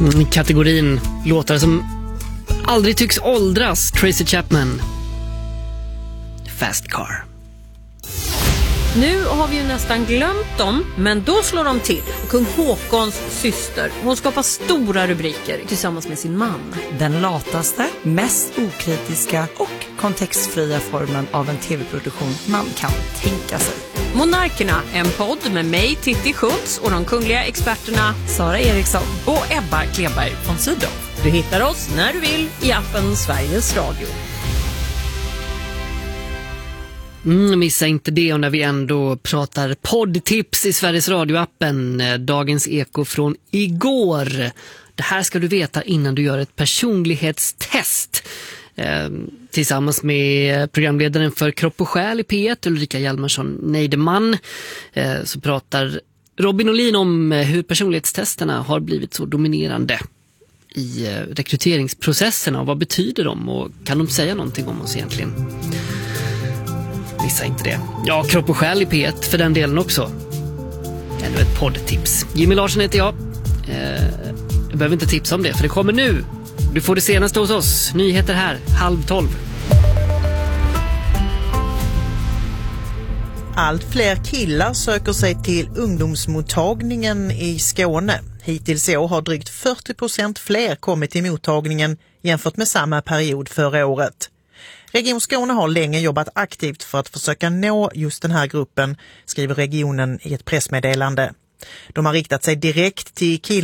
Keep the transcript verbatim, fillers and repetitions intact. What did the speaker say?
Mm, kategorin låtar som aldrig tycks åldras. Tracy Chapman, Fast Car. Nu har vi ju nästan glömt dem, men då slår de till. Kung Håkons syster. Hon skapar stora rubriker tillsammans med sin man. Den lataste, mest okritiska och kontextfria formen av en tv-produktion man kan tänka sig. Monarkerna, en podd med mig, Titti Schultz, och de kungliga experterna Sara Eriksson och Ebba Kleberg von Sydow. Du hittar oss när du vill i appen Sveriges Radio. Mm, missa inte det, och när vi ändå pratar poddtips i Sveriges Radio-appen, dagens eko från igår. Det här ska du veta innan du gör ett personlighetstest. Eh, tillsammans med programledaren för Kropp och Själ i P ett, Ulrika Hjalmarsson Neideman, eh, så pratar Robin Olin om hur personlighetstesterna har blivit så dominerande i eh, rekryteringsprocesserna, och vad betyder de, och kan de säga någonting om oss egentligen? Missa inte det. Ja, Kropp och Själ i P ett för den delen också. Ännu ett poddtips. Jimmy Larsson heter jag. Eh, jag behöver inte tipsa om det, för det kommer nu. Du får det senaste hos oss. Nyheter här, halv tolv. Allt fler killar söker sig till ungdomsmottagningen i Skåne. Hittills i år har drygt fyrtio procent fler kommit till mottagningen jämfört med samma period förra året. Region Skåne har länge jobbat aktivt för att försöka nå just den här gruppen, skriver regionen i ett pressmeddelande. De har riktat sig direkt till killar